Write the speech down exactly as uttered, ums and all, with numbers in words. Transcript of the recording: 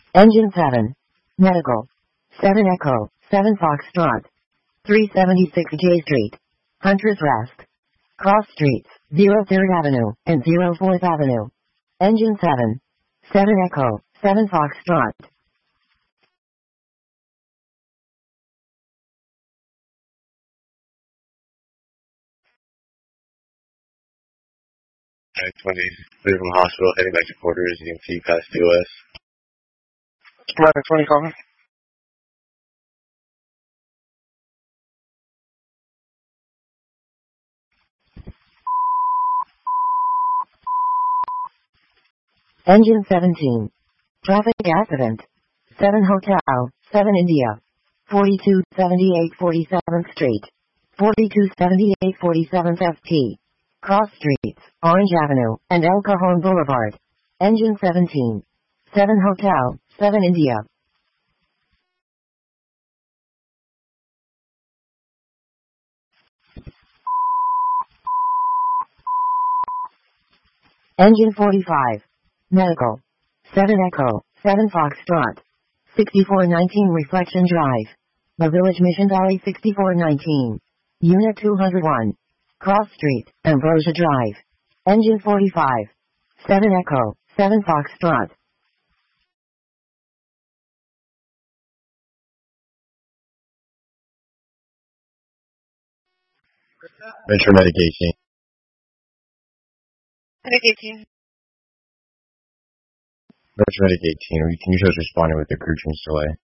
Engine seven. Medical. seven Echo, seven Foxtrot. three seventy-six J Street. Hunter's Rest. Cross Streets, zero third Avenue, and zero fourth Avenue. Engine seven. seven Echo, seven Foxtrot. nine twenty, clear from hospital, heading back to quarters, E M T, class two S. eleven twenty, call me. Engine seventeen. Traffic accident. seven Hotel, seven India. forty-two seventy-eight forty-seventh Street. forty-two seventy-eight forty-seventh F T. Cross Streets, Orange Avenue, and El Cajon Boulevard. Engine seventeen. seven Hotel, seven India. Engine forty-five. Medical. seven Echo, seven Foxtrot. sixty-four nineteen Reflection Drive. The Village Mission Valley sixty-four nineteen. Unit two oh one. Cross Street, Ambrosia Drive. Engine forty-five. seven Echo, seven Foxtrot. Venture Medic eighteen. Medic eighteen. Venture Medic eighteen, can you show us responding with the crew change delay?